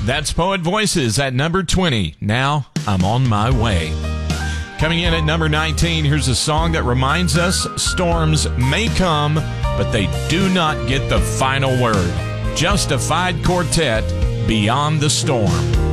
That's Poet Voices at number 20. Now I'm on my way. Coming in at number 19, here's a song that reminds us storms may come, but they do not get the final word. Justified Quartet, Beyond the Storm.